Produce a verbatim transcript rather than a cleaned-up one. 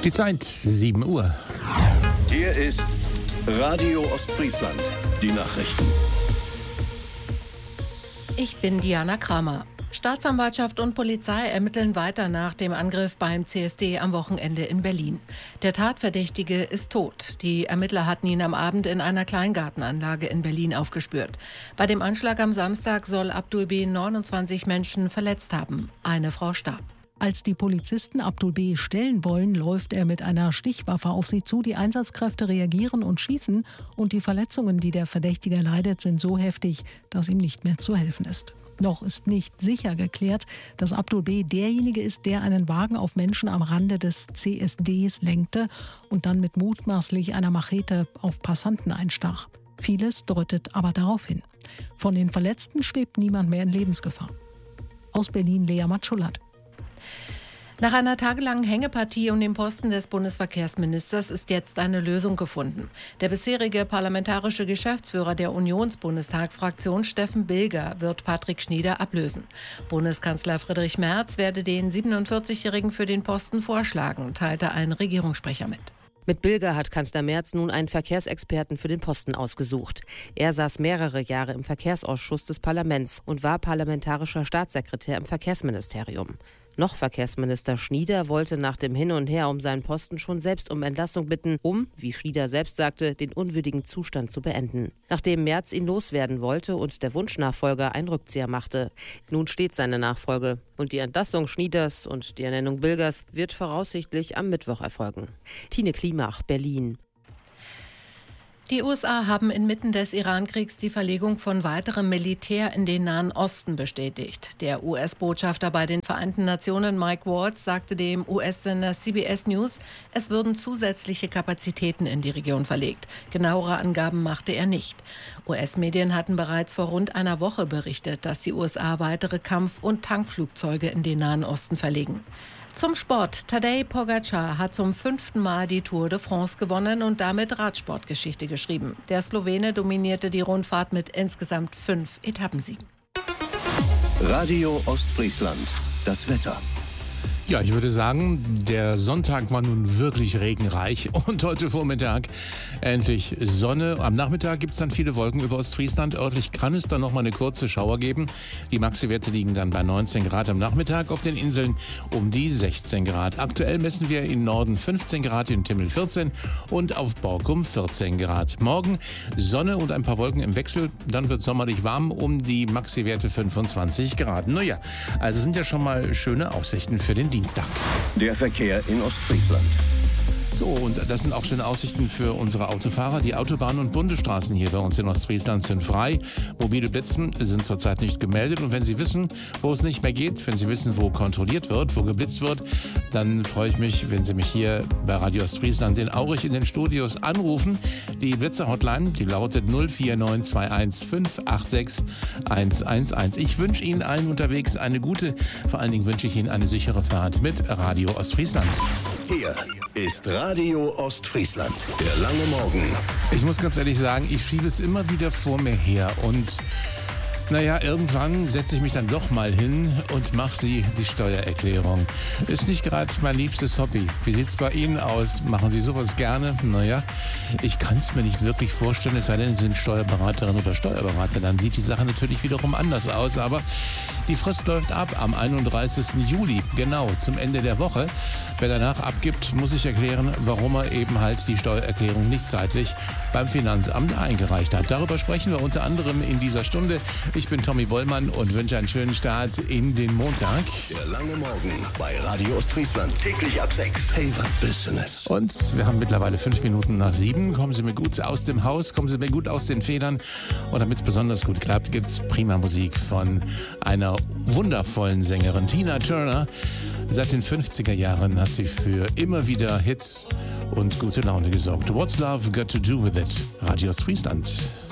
Die Zeit, sieben Uhr. Hier ist Radio Ostfriesland. Die Nachrichten. Ich bin Diana Kramer. Staatsanwaltschaft und Polizei ermitteln weiter nach dem Angriff beim C S D am Wochenende in Berlin. Der Tatverdächtige ist tot. Die Ermittler hatten ihn am Abend in einer Kleingartenanlage in Berlin aufgespürt. Bei dem Anschlag am Samstag soll Abdul B. neunundzwanzig Menschen verletzt haben. Eine Frau starb. Als die Polizisten Abdul B. stellen wollen, läuft er mit einer Stichwaffe auf sie zu. Die Einsatzkräfte reagieren und schießen. Und die Verletzungen, die der Verdächtige leidet, sind so heftig, dass ihm nicht mehr zu helfen ist. Noch ist nicht sicher geklärt, dass Abdul B. derjenige ist, der einen Wagen auf Menschen am Rande des C S Ds lenkte und dann mit mutmaßlich einer Machete auf Passanten einstach. Vieles deutet aber darauf hin. Von den Verletzten schwebt niemand mehr in Lebensgefahr. Aus Berlin Lea Matschulat. Nach einer tagelangen Hängepartie um den Posten des Bundesverkehrsministers ist jetzt eine Lösung gefunden. Der bisherige parlamentarische Geschäftsführer der Unionsbundestagsfraktion Steffen Bilger wird Patrick Schnieder ablösen. Bundeskanzler Friedrich Merz werde den siebenundvierzigjährigen für den Posten vorschlagen, teilte ein Regierungssprecher mit. Mit Bilger hat Kanzler Merz nun einen Verkehrsexperten für den Posten ausgesucht. Er saß mehrere Jahre im Verkehrsausschuss des Parlaments und war parlamentarischer Staatssekretär im Verkehrsministerium. Noch Verkehrsminister Schnieder wollte nach dem Hin und Her um seinen Posten schon selbst um Entlassung bitten, um, wie Schnieder selbst sagte, den unwürdigen Zustand zu beenden. Nachdem Merz ihn loswerden wollte und der Wunschnachfolger einen Rückzieher machte. Nun steht seine Nachfolge. Und die Entlassung Schnieders und die Ernennung Bilgers wird voraussichtlich am Mittwoch erfolgen. Tine Klimach, Berlin. Die U S A haben inmitten des Iran-Kriegs die Verlegung von weiterem Militär in den Nahen Osten bestätigt. Der U S-Botschafter bei den Vereinten Nationen Mike Waltz sagte dem U S-Sender C B S News, es würden zusätzliche Kapazitäten in die Region verlegt. Genauere Angaben machte er nicht. U S-Medien hatten bereits vor rund einer Woche berichtet, dass die U S A weitere Kampf- und Tankflugzeuge in den Nahen Osten verlegen. Zum Sport. Tadej Pogačar hat zum fünften Mal die Tour de France gewonnen und damit Radsportgeschichte geschrieben. Der Slowene dominierte die Rundfahrt mit insgesamt fünf Etappensiegen. Radio Ostfriesland. Das Wetter. Ja, ich würde sagen, der Sonntag war nun wirklich regenreich und heute Vormittag endlich Sonne. Am Nachmittag gibt es dann viele Wolken über Ostfriesland. Örtlich kann es dann noch mal eine kurze Schauer geben. Die Maxi-Werte liegen dann bei neunzehn Grad am Nachmittag, auf den Inseln um die sechzehn Grad. Aktuell messen wir im Norden fünfzehn Grad, in Timmel vierzehn und auf Borkum vierzehn Grad. Morgen Sonne und ein paar Wolken im Wechsel, dann wird sommerlich warm, um die Maxi-Werte fünfundzwanzig Grad. Naja, also sind ja schon mal schöne Aussichten für den Dienstag. Der Verkehr in Ostfriesland. So, und das sind auch schöne Aussichten für unsere Autofahrer. Die Autobahnen und Bundesstraßen hier bei uns in Ostfriesland sind frei. Mobile Blitzen sind zurzeit nicht gemeldet. Und wenn Sie wissen, wo es nicht mehr geht, wenn Sie wissen, wo kontrolliert wird, wo geblitzt wird, dann freue ich mich, wenn Sie mich hier bei Radio Ostfriesland in Aurich in den Studios anrufen. Die Blitzer-Hotline, die lautet null vier neun zwei eins fünf acht sechs eins eins eins. Ich wünsche Ihnen allen unterwegs eine gute, vor allen Dingen wünsche ich Ihnen eine sichere Fahrt mit Radio Ostfriesland. Hier ist Radio Ostfriesland. Der lange Morgen. Ich muss ganz ehrlich sagen, ich schiebe es immer wieder vor mir her und naja, irgendwann setze ich mich dann doch mal hin und mache sie die Steuererklärung. Ist nicht gerade mein liebstes Hobby. Wie sieht's bei Ihnen aus? Machen Sie sowas gerne? Naja, ich kann es mir nicht wirklich vorstellen, es sei denn, Sie sind Steuerberaterin oder Steuerberater. Dann sieht die Sache natürlich wiederum anders aus. Aber die Frist läuft ab am einunddreißigsten Juli, genau zum Ende der Woche. Wer danach abgibt, muss sich erklären, warum er eben halt die Steuererklärung nicht zeitlich beim Finanzamt eingereicht hat. Darüber sprechen wir unter anderem in dieser Stunde. Ich bin Tommy Bollmann und wünsche einen schönen Start in den Montag. Der lange Morgen bei Radio Ostfriesland. Täglich ab sechs. Favorite Business. Und wir haben mittlerweile fünf Minuten nach sieben. Kommen Sie mir gut aus dem Haus, kommen Sie mir gut aus den Federn. Und damit es besonders gut klappt, gibt es prima Musik von einer wundervollen Sängerin, Tina Turner. Seit den fünfziger Jahren hat sie für immer wieder Hits und gute Laune gesorgt. What's Love Got to Do With It? Radio Ostfriesland.